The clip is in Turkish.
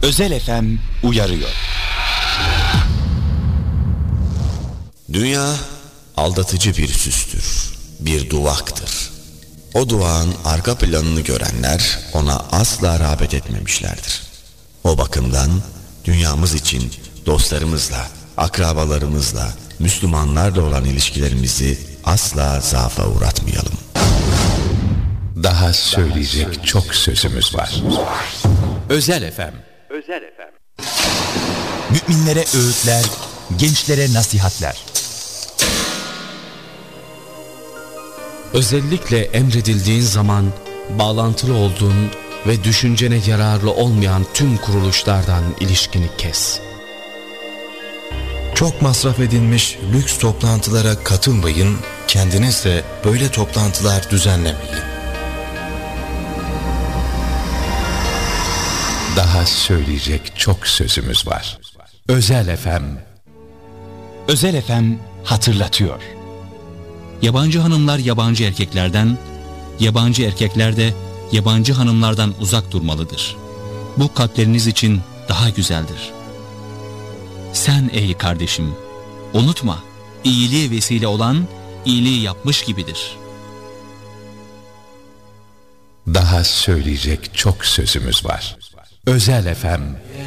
Özel FM uyarıyor. Dünya aldatıcı bir süstür, bir duvaktır. O duvağın arka planını görenler ona asla rağbet etmemişlerdir. O bakımdan dünyamız için dostlarımızla, akrabalarımızla, Müslümanlarla olan ilişkilerimizi asla zaafa uğratmayalım. Daha söyleyecek çok sözümüz var. Özel FM. Müminlere öğütler, gençlere nasihatler. Özellikle emredildiğin zaman bağlantılı olduğun ve düşüncene yararlı olmayan tüm kuruluşlardan ilişkini kes. Çok masraf edilmiş lüks toplantılara katılmayın, kendiniz de böyle toplantılar düzenlemeyin. Daha söyleyecek çok sözümüz var. Özel FM. Özel FM hatırlatıyor. Yabancı hanımlar yabancı erkeklerden, yabancı erkekler de yabancı hanımlardan uzak durmalıdır. Bu kalpleriniz için daha güzeldir. Sen ey kardeşim, unutma, iyiliğe vesile olan iyiliği yapmış gibidir. Daha söyleyecek çok sözümüz var. Özel FM.